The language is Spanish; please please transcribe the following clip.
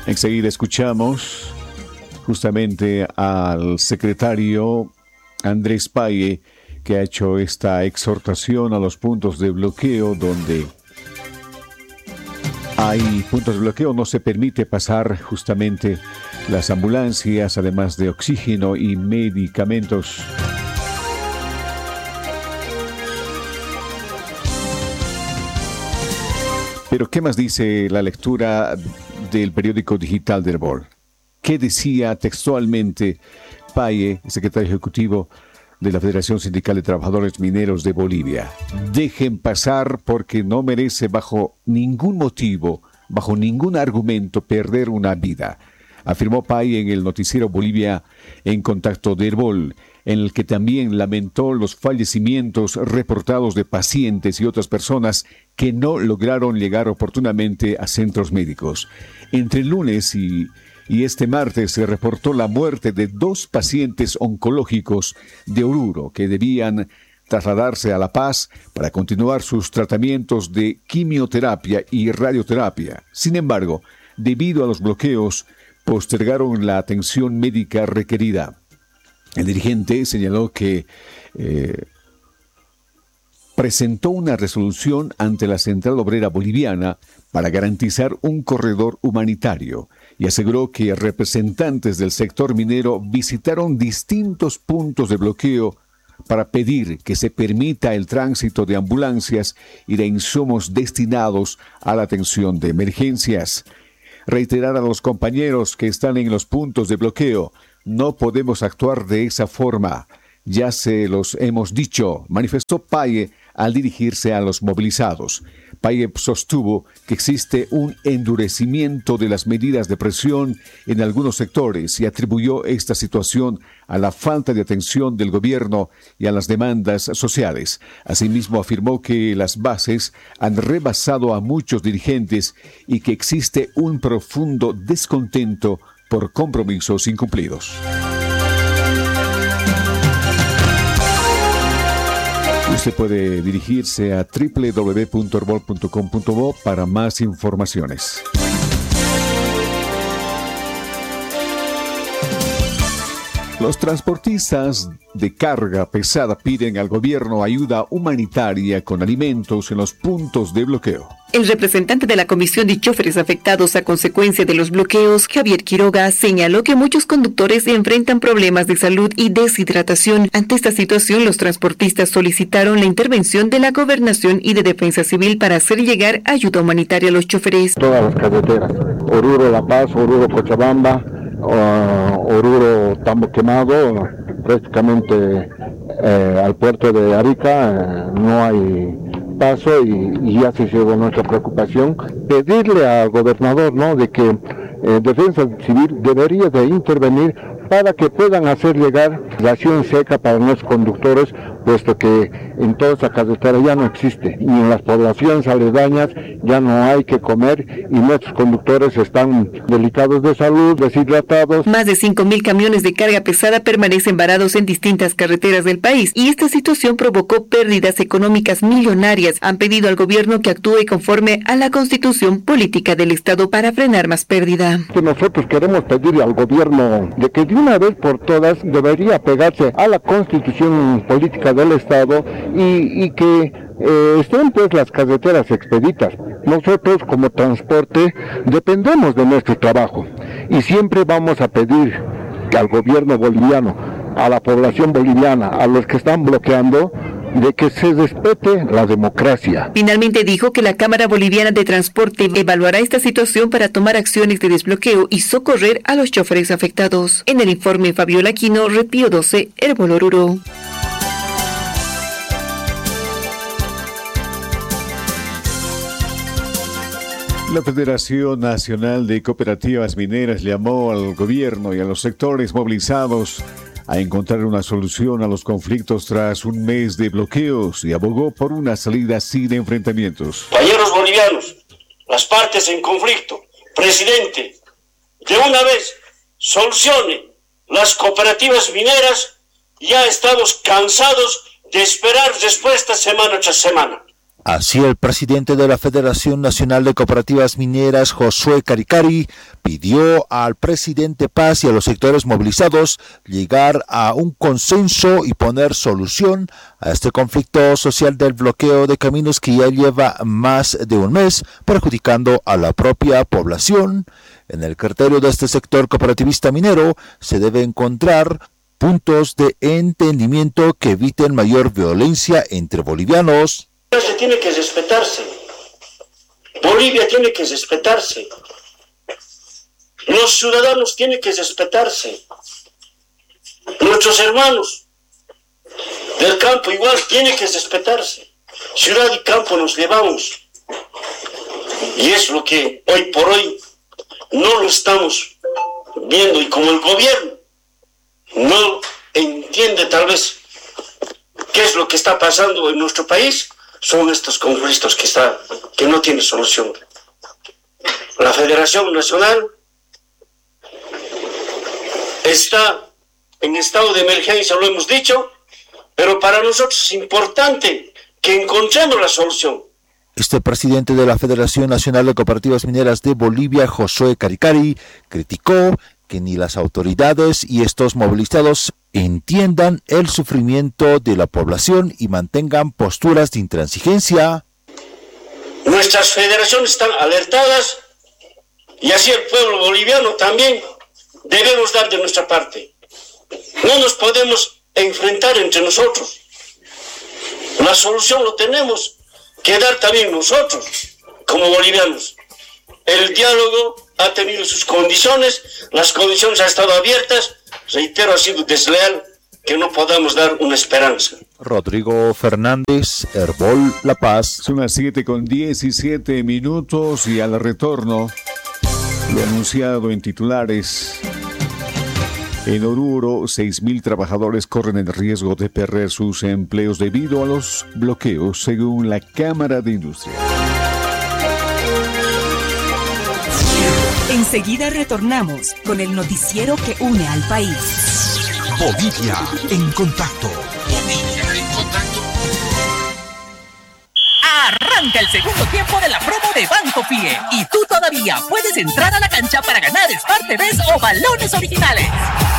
Enseguida escuchamos justamente al secretario Andrés Paye, que ha hecho esta exhortación a los puntos de bloqueo donde hay puntos de bloqueo, no se permite pasar justamente las ambulancias, además de oxígeno y medicamentos. Pero ¿qué más dice la lectura del periódico digital del Herbol? ¿Qué decía textualmente Paye, secretario ejecutivo de la Federación Sindical de Trabajadores Mineros de Bolivia? Dejen pasar porque no merece bajo ningún motivo, bajo ningún argumento perder una vida, afirmó Paye en el noticiero Bolivia en Contacto de Herbol, en el que también lamentó los fallecimientos reportados de pacientes y otras personas que no lograron llegar oportunamente a centros médicos. Entre el lunes y este martes se reportó la muerte de 2 pacientes oncológicos de Oruro que debían trasladarse a La Paz para continuar sus tratamientos de quimioterapia y radioterapia. Sin embargo, debido a los bloqueos, postergaron la atención médica requerida. El dirigente señaló que presentó una resolución ante la Central Obrera Boliviana para garantizar un corredor humanitario y aseguró que representantes del sector minero visitaron distintos puntos de bloqueo para pedir que se permita el tránsito de ambulancias y de insumos destinados a la atención de emergencias. Reiterar a los compañeros que están en los puntos de bloqueo: no podemos actuar de esa forma. Ya se los hemos dicho, manifestó Paye al dirigirse a los movilizados. Paye sostuvo que existe un endurecimiento de las medidas de presión en algunos sectores y atribuyó esta situación a la falta de atención del gobierno y a las demandas sociales. Asimismo, afirmó que las bases han rebasado a muchos dirigentes y que existe un profundo descontento por compromisos incumplidos. Usted puede dirigirse a www.herbol.com.bo para más informaciones. Los transportistas de carga pesada piden al gobierno ayuda humanitaria con alimentos en los puntos de bloqueo. El representante de la Comisión de Choferes Afectados a consecuencia de los bloqueos, Javier Quiroga, señaló que muchos conductores enfrentan problemas de salud y deshidratación. Ante esta situación, los transportistas solicitaron la intervención de la Gobernación y de Defensa Civil para hacer llegar ayuda humanitaria a los choferes. Todas las carreteras, Oruro La Paz, Oruro Cochabamba, Oruro Tambo Quemado, prácticamente al puerto de Arica no hay paso y ya se llegó nuestra preocupación. Pedirle al gobernador, ¿no?, de que Defensa Civil debería de intervenir para que puedan hacer llegar ración seca para nuestros conductores, puesto que en toda esa carretera ya no existe, y en las poblaciones aledañas ya no hay que comer, y nuestros conductores están delicados de salud, deshidratados. Más de 5.000 camiones de carga pesada permanecen varados en distintas carreteras del país, y esta situación provocó pérdidas económicas millonarias. Han pedido al gobierno que actúe conforme a la Constitución Política del Estado para frenar más pérdida. Nosotros queremos pedirle al gobierno de que de una vez por todas debería pegarse a la Constitución Política del Estado y que estén pues las carreteras expeditas. Nosotros como transporte dependemos de nuestro trabajo y siempre vamos a pedir al gobierno boliviano, a la población boliviana, a los que están bloqueando, de que se respete la democracia. Finalmente dijo que la Cámara Boliviana de Transporte evaluará esta situación para tomar acciones de desbloqueo y socorrer a los choferes afectados. En el informe, Fabiola Aquino, Repío 12, Herbol Oruro. La Federación Nacional de Cooperativas Mineras llamó al gobierno y a los sectores movilizados a encontrar una solución a los conflictos tras un mes de bloqueos y abogó por una salida sin enfrentamientos. Compañeros bolivianos, las partes en conflicto, presidente, de una vez solucione las cooperativas mineras. Ya estamos cansados de esperar respuestas semana tras semana. Así, el presidente de la Federación Nacional de Cooperativas Mineras, Josué Caricari, pidió al presidente Paz y a los sectores movilizados llegar a un consenso y poner solución a este conflicto social del bloqueo de caminos que ya lleva más de un mes, perjudicando a la propia población. En el criterio de este sector cooperativista minero, se debe encontrar puntos de entendimiento que eviten mayor violencia entre bolivianos. Tiene que respetarse. Bolivia tiene que respetarse. Los ciudadanos tienen que respetarse. Nuestros hermanos del campo igual tienen que respetarse. Ciudad y campo nos llevamos. Y es lo que hoy por hoy no lo estamos viendo. Y como el gobierno no entiende tal vez qué es lo que está pasando en nuestro país, son estos conflictos que no tienen solución. La Federación Nacional está en estado de emergencia, lo hemos dicho, pero para nosotros es importante que encontremos la solución. Este presidente de la Federación Nacional de Cooperativas Mineras de Bolivia, Josué Caricari, criticó que ni las autoridades y estos movilizados entiendan el sufrimiento de la población y mantengan posturas de intransigencia. Nuestras federaciones están alertadas y así el pueblo boliviano también debemos dar de nuestra parte. No nos podemos enfrentar entre nosotros. La solución lo tenemos que dar también nosotros como bolivianos. El diálogo ha tenido sus condiciones, las condiciones han estado abiertas. Reitero, ha sido desleal que no podamos dar una esperanza. Rodrigo Fernández, Herbol La Paz. Son las 7:17 y al retorno, lo anunciado en titulares. En Oruro, 6.000 trabajadores corren el riesgo de perder sus empleos debido a los bloqueos, según la Cámara de Industria. Enseguida retornamos con el noticiero que une al país. Bolivia en contacto. Arranca el segundo tiempo de la promo de Banco Fie y tú todavía puedes entrar a la cancha para ganar Smart TVs o balones originales.